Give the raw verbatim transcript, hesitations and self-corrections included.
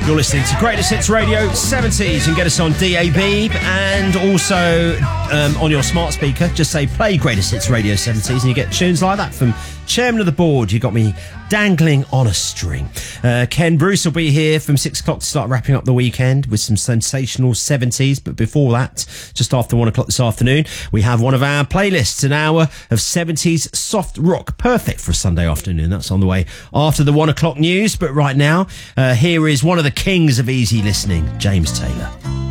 You're listening to Greatest Hits Radio seventies. You can get us on D A B and also um, on your smart speaker. Just say play Greatest Hits Radio seventies and you get tunes like that from Chairman of the Board. You got me dangling on a string. Uh, Ken Bruce will be here from six o'clock to start wrapping up the weekend with some sensational seventies. But before that, just after one o'clock this afternoon, we have one of our playlists, an hour of seventies soft rock, perfect for a Sunday afternoon. That's on the way after the one o'clock news. But right now, uh, here is one of the kings of easy listening, James Taylor.